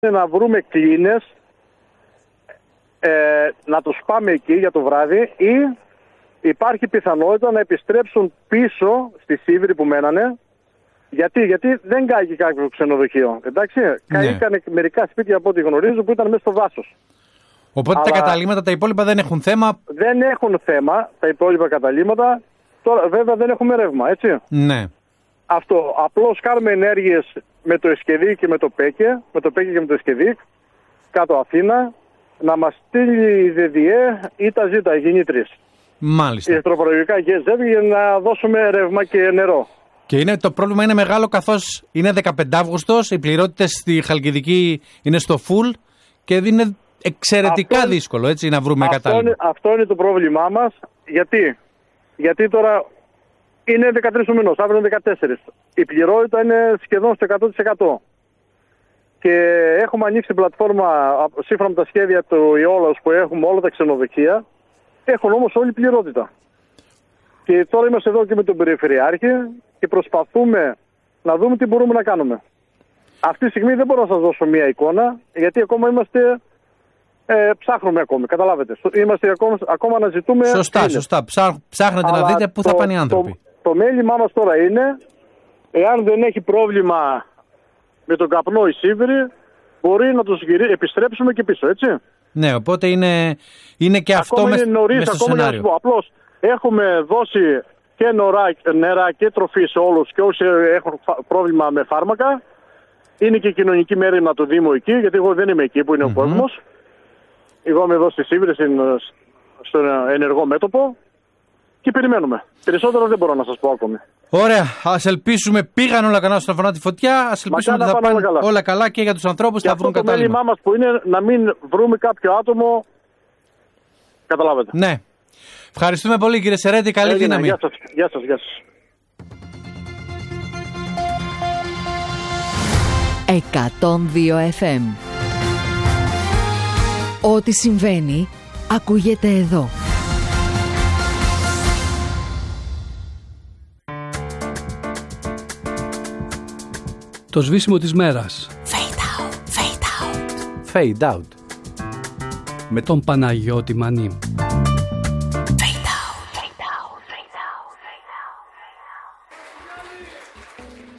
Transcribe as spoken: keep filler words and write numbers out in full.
να βρούμε κλίνες, ε, να τους πάμε εκεί για το βράδυ, ή υπάρχει πιθανότητα να επιστρέψουν πίσω στη Σίβηρη που μένανε. Γιατί, γιατί δεν κάγει κάποιο ξενοδοχείο. Εντάξει, ναι. Καήκανε μερικά σπίτια από ό,τι γνωρίζω που ήταν μέσα στο δάσος. Οπότε αλλά τα καταλύματα, τα υπόλοιπα δεν έχουν θέμα. Δεν έχουν θέμα τα υπόλοιπα καταλύματα. Τώρα βέβαια δεν έχουμε ρεύμα, έτσι. Ναι. Αυτό. Απλώς κάνουμε ενέργειες με το Εσκεδί και με το ΠΕΚΕ, με το ΠΕΚΕ και με το Εσκεδί, κάτω Αθήνα, να μας στείλει η ΔΕΔΙΕ ή τα ΖΙΤΑ, οι γεννήτριες. Μάλιστα. Ηλεκτροπαραγωγικά ΓΕΖΕΒ για να δώσουμε ρεύμα και νερό. Και είναι, το πρόβλημα είναι μεγάλο καθώς είναι δεκαπέντε Αυγούστος, οι πληρότητες στη Χαλκιδική είναι στο full και είναι εξαιρετικά αυτό, δύσκολο έτσι, να βρούμε κατάλληλο. Αυτό είναι το πρόβλημά μας. Γιατί, γιατί τώρα είναι δεκατρείς του μηνός, αύριο είναι δεκατέσσερις. Η πληρότητα είναι σχεδόν στο εκατό τοις εκατό. Και έχουμε ανοίξει την πλατφόρμα σύμφωνα με τα σχέδια του Ιόλαος που έχουμε όλα τα ξενοδοχεία. Έχουν όμως όλη πληρότητα. Και τώρα είμαστε εδώ και με τον Περιφερειάρχη και προσπαθούμε να δούμε τι μπορούμε να κάνουμε. Αυτή τη στιγμή δεν μπορώ να σας δώσω μία εικόνα, γιατί ακόμα είμαστε, ε, ψάχνουμε ακόμη, καταλάβετε. Είμαστε ακόμα, ακόμα να ζητούμε... Σωστά, είναι. σωστά. Ψάχ, ψάχνετε αλλά να δείτε πού το, θα πάνε οι άνθρωποι. Το, το μέλημά μας τώρα είναι, εάν δεν έχει πρόβλημα με τον καπνό η Σίβηρη, μπορεί να τους γυρί, επιστρέψουμε και πίσω, έτσι. Ναι, οπότε είναι, είναι και αυτό μες, νωρίς, μες στο σενάριο. Πω, απλώς έχουμε δώσει και νερά, νερά και τροφή σε όλους και όσοι έχουν πρόβλημα με φάρμακα. Είναι και κοινωνική μέρημνα του Δήμου εκεί, γιατί εγώ δεν είμαι εκεί που είναι mm-hmm. ο κόσμος. Εγώ είμαι εδώ στη Σίβηρη, στον ενεργό μέτωπο και περιμένουμε. Περισσότερο δεν μπορώ να σας πω ακόμη. Ωραία. Ας ελπίσουμε, πήγαν όλα καλά στον αφορά τη φωτιά. Ας ελπίσουμε ότι θα πάνε όλα καλά. όλα καλά και για τους ανθρώπους θα βρουν κατάλληλα. Το μέλημά μας που είναι να μην βρούμε κάποιο άτομο. Καταλάβετε. Ναι. Ευχαριστούμε πολύ κύριε Σερέτη. Καλή Έγινε, δύναμη. Γεια σας, γεια σας, γεια σας. εκατόν δύο εφ εμ. Ό,τι συμβαίνει ακούγεται εδώ. Το σβήσιμο της μέρας. Fade out, fade out. Fade out. Με τον Παναγιώτη Μανί.